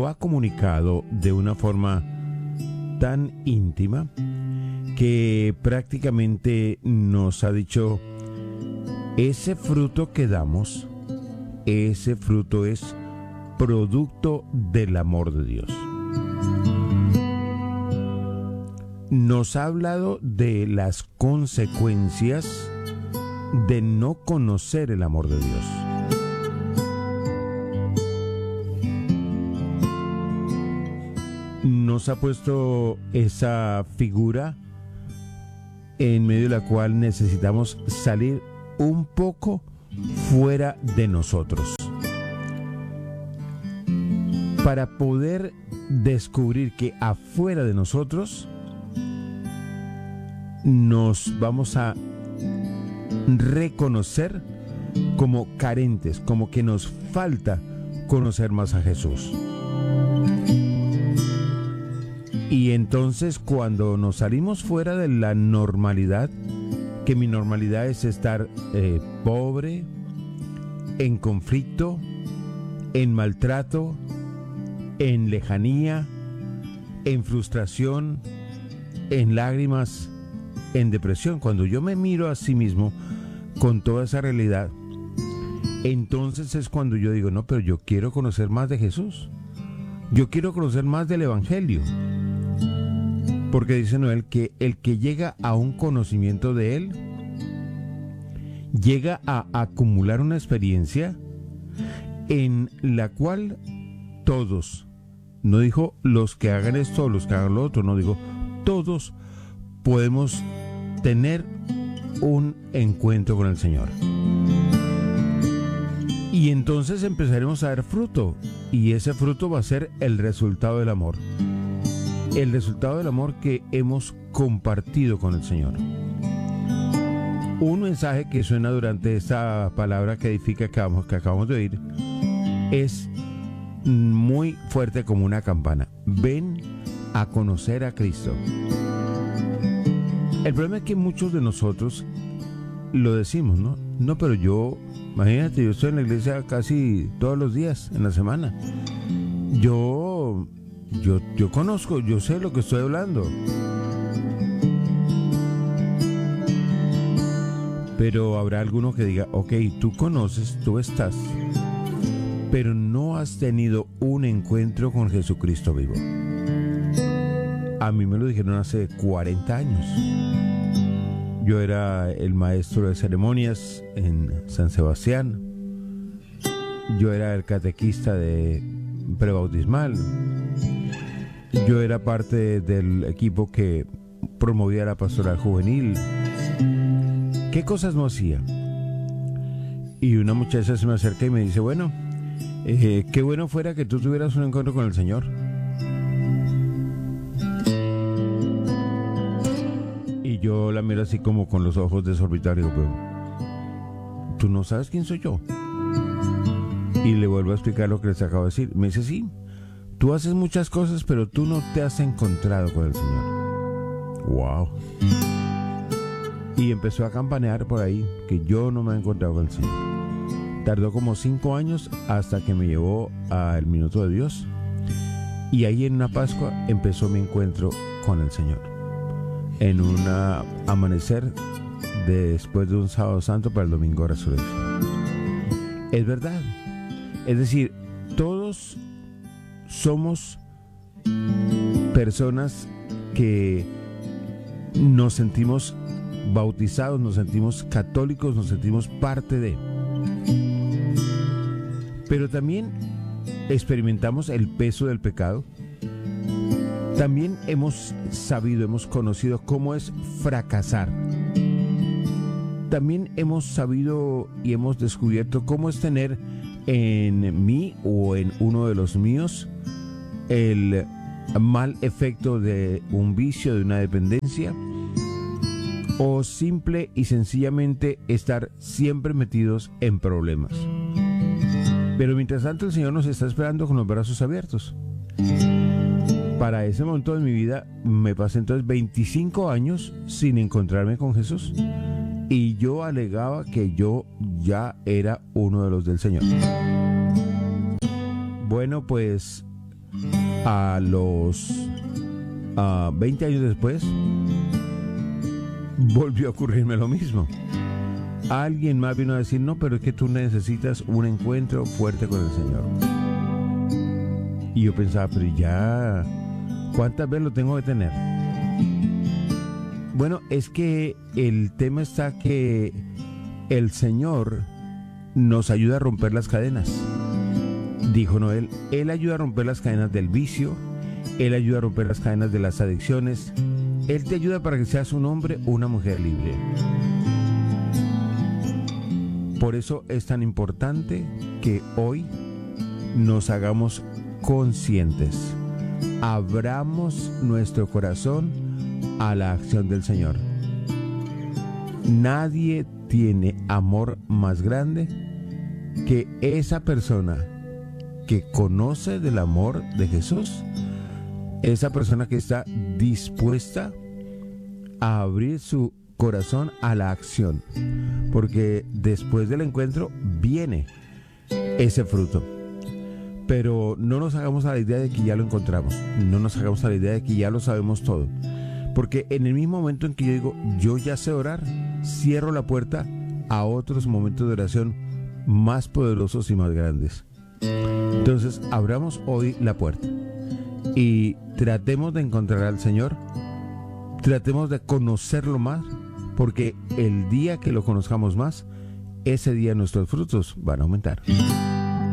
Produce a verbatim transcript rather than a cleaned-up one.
lo ha comunicado de una forma tan íntima que prácticamente nos ha dicho: ese fruto que damos, ese fruto es producto del amor de Dios. Nos ha hablado de las consecuencias de no conocer el amor de Dios. Nos ha puesto esa figura en medio de la cual necesitamos salir un poco fuera de nosotros para poder descubrir que afuera de nosotros nos vamos a reconocer como carentes, como que nos falta conocer más a Jesús. Y entonces, cuando nos salimos fuera de la normalidad, que mi normalidad es estar eh, pobre, en conflicto, en maltrato, en lejanía, en frustración, en lágrimas, en depresión, cuando yo me miro a sí mismo con toda esa realidad, entonces es cuando yo digo: no, pero yo quiero conocer más de Jesús, yo quiero conocer más del Evangelio, porque dice Noel que el que llega a un conocimiento de Él llega a acumular una experiencia en la cual todos, no dijo los que hagan esto o los que hagan lo otro, no digo todos, podemos tener un encuentro con el Señor. Y entonces empezaremos a dar fruto, y ese fruto va a ser el resultado del amor. El resultado del amor que hemos compartido con el Señor. Un mensaje que suena durante esta palabra que edifica que acabamos, que acabamos de oír es muy fuerte como una campana: ven a conocer a Cristo. El problema es que muchos de nosotros lo decimos, ¿no? No, pero yo, imagínate, yo estoy en la iglesia casi todos los días en la semana. Yo, yo, yo conozco, yo sé lo que estoy hablando. Pero habrá alguno que diga: ok, tú conoces, tú estás, pero no has tenido un encuentro con Jesucristo vivo. A mí me lo dijeron hace cuarenta años. Yo era el maestro de ceremonias en San Sebastián. Yo era el catequista de prebautismal. Yo era parte del equipo que promovía la pastoral juvenil. ¿Qué cosas no hacía? Y una muchacha se me acerca y me dice: bueno, eh, qué bueno fuera que tú tuvieras un encuentro con el Señor. Y yo la miro así como con los ojos desorbitados y digo: pero ¿tú no sabes quién soy yo? Y le vuelvo a explicar lo que les acabo de decir. Me dice: sí, tú haces muchas cosas, pero tú no te has encontrado con el Señor. ¡Wow! Y empezó a campanear por ahí que yo no me he encontrado con el Señor. Tardó como cinco años hasta que me llevó al minuto de Dios. Y ahí en una Pascua empezó mi encuentro con el Señor. En un amanecer de, después de un sábado santo para el domingo de resurrección. Es verdad. Es decir, todos somos personas que nos sentimos bautizados, nos sentimos católicos, nos sentimos parte de. Pero también experimentamos el peso del pecado. También hemos sabido, hemos conocido cómo es fracasar. También hemos sabido y hemos descubierto cómo es tener en mí o en uno de los míos el mal efecto de un vicio, de una dependencia, o simple y sencillamente estar siempre metidos en problemas. Pero mientras tanto el Señor nos está esperando con los brazos abiertos. Para ese momento de mi vida me pasé entonces veinticinco años sin encontrarme con Jesús, y yo alegaba que yo ya era uno de los del Señor. Bueno, pues a los uh, veinte años después, volvió a ocurrirme lo mismo. Alguien más vino a decir, no, pero es que tú necesitas un encuentro fuerte con el Señor. Y yo pensaba, pero ya, ¿cuántas veces lo tengo que tener? Bueno, es que el tema está que el Señor nos ayuda a romper las cadenas. Dijo Noel, Él ayuda a romper las cadenas del vicio, Él ayuda a romper las cadenas de las adicciones, Él te ayuda para que seas un hombre o una mujer libre. Por eso es tan importante que hoy nos hagamos conscientes, abramos nuestro corazón a la acción del Señor. Nadie tiene amor más grande que esa persona que conoce del amor de Jesús, esa persona que está dispuesta a abrir su corazón a la acción, porque después del encuentro viene ese fruto. Pero no nos hagamos a la idea de que ya lo encontramos, no nos hagamos a la idea de que ya lo sabemos todo, porque en el mismo momento en que yo digo, yo ya sé orar, cierro la puerta a otros momentos de oración más poderosos y más grandes. Entonces, abramos hoy la puerta y tratemos de encontrar al Señor, tratemos de conocerlo más, porque el día que lo conozcamos más, ese día nuestros frutos van a aumentar.